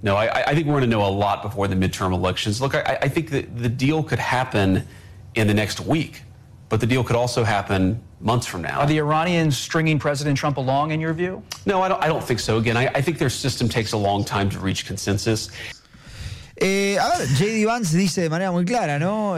No, I think we're going to know a lot before the midterm elections. Look, I think that the deal could happen in the next week, but the deal could also happen months from now. Are the Iranians stringing President Trump along, in your view? No, I don't think so. Again, I think their system takes a long time to reach consensus. A ver, J.D. Vance dice de manera muy clara, ¿no?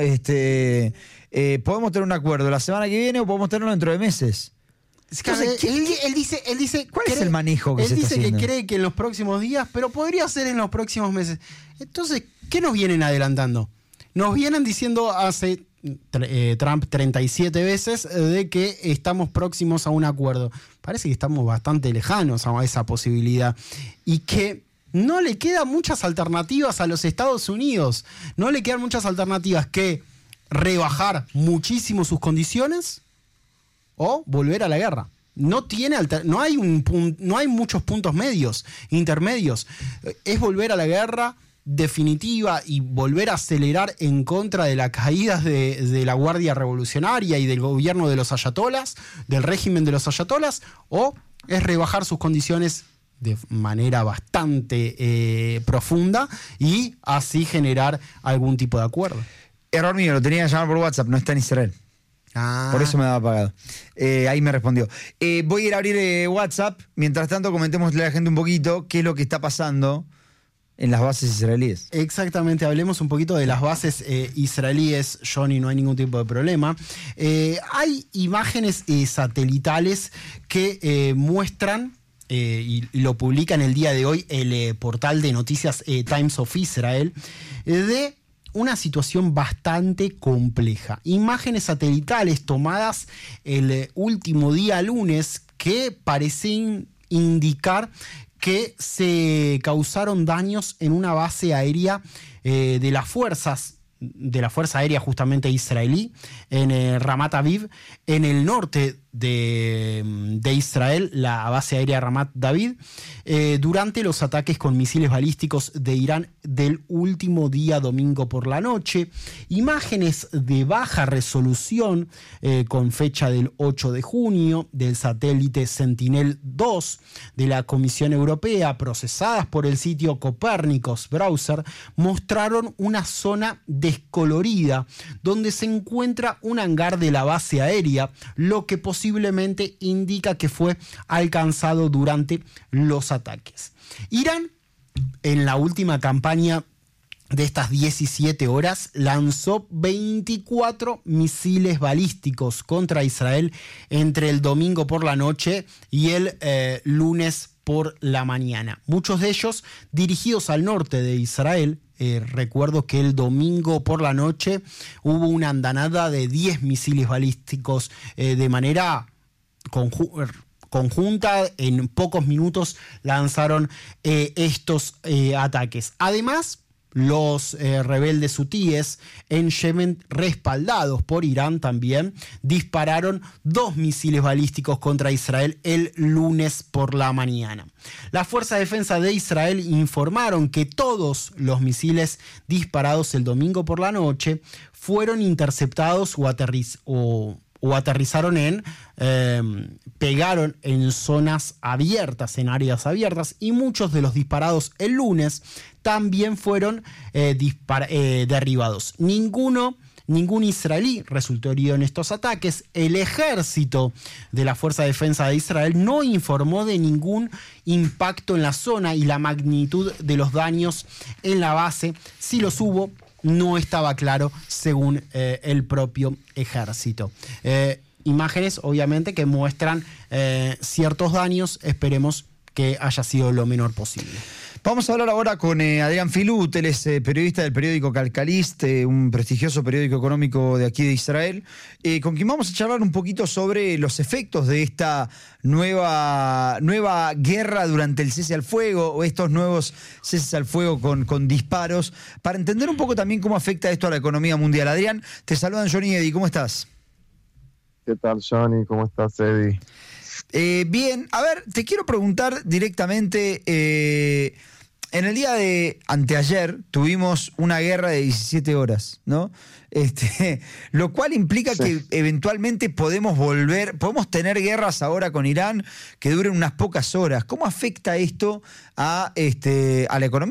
Podemos tener un acuerdo la semana que viene o podemos tenerlo dentro de meses. Entonces, él dice ¿cuál es el manejo que se está haciendo? Él dice que cree que en los próximos días, pero podría ser en los próximos meses. Entonces, ¿qué nos vienen adelantando? Nos vienen diciendo hace Trump 37 veces de que estamos próximos a un acuerdo. Parece que estamos bastante lejanos a esa posibilidad y que no le quedan muchas alternativas a los Estados Unidos. No le quedan muchas alternativas que rebajar muchísimo sus condiciones o volver a la guerra. No hay muchos puntos intermedios. Es volver a la guerra definitiva y volver a acelerar en contra de la caída de la Guardia Revolucionaria y del gobierno de los ayatolas, del régimen de los ayatolas, o es rebajar sus condiciones de manera bastante profunda y así generar algún tipo de acuerdo. Error mío, lo tenía que llamar por WhatsApp, no está en Israel. Por eso me daba apagado. Ahí me respondió. Voy a ir a abrir WhatsApp. Mientras tanto, comentémosle a la gente un poquito qué es lo que está pasando en las bases israelíes. Exactamente, hablemos un poquito de las bases israelíes, Johnny, no hay ningún tipo de problema. Hay imágenes satelitales que muestran, y lo publica en el día de hoy el portal de noticias Times of Israel, de una situación bastante compleja. Imágenes satelitales tomadas el último día lunes que parecen indicar que se causaron daños en una base aérea de la Fuerza Aérea justamente israelí, en Ramat Aviv, en el norte de Israel, la base aérea Ramat David, durante los ataques con misiles balísticos de Irán del último día domingo por la noche. Imágenes de baja resolución con fecha del 8 de junio del satélite Sentinel-2 de la Comisión Europea, procesadas por el sitio Copérnicos Browser, mostraron una zona descolorida donde se encuentra un hangar de la base aérea, lo que posiblemente indica que fue alcanzado durante los ataques. Irán, en la última campaña de estas 17 horas, lanzó 24 misiles balísticos contra Israel entre el domingo por la noche y el lunes por la mañana. Muchos de ellos dirigidos al norte de Israel. Recuerdo que el domingo por la noche hubo una andanada de 10 misiles balísticos de manera conjunta. En pocos minutos lanzaron estos ataques. Además, los rebeldes hutíes en Yemen, respaldados por Irán también, dispararon 2 misiles balísticos contra Israel el lunes por la mañana. Las fuerzas de defensa de Israel informaron que todos los misiles disparados el domingo por la noche fueron interceptados o aterrizaron pegaron en zonas abiertas, en áreas abiertas, y muchos de los disparados el lunes también fueron derribados. Ningún israelí resultó herido en estos ataques. El ejército de la Fuerza de Defensa de Israel no informó de ningún impacto en la zona y la magnitud de los daños en la base, si los hubo, no estaba claro según el propio ejército. Imágenes obviamente que muestran ciertos daños, esperemos que haya sido lo menor posible. Vamos a hablar ahora con Adrián Filut, él es periodista del periódico Calcalist, un prestigioso periódico económico de aquí de Israel, con quien vamos a charlar un poquito sobre los efectos de esta nueva guerra durante el cese al fuego, o estos nuevos ceses al fuego con disparos, para entender un poco también cómo afecta esto a la economía mundial. Adrián, te saludan Johnny y Eddie, ¿cómo estás? ¿Qué tal, Johnny? ¿Cómo estás, Eddie? Bien, a ver, te quiero preguntar directamente, en el día de anteayer tuvimos una guerra de 17 horas, ¿no? Lo cual implica que eventualmente podemos tener guerras ahora con Irán que duren unas pocas horas. ¿Cómo afecta esto a la economía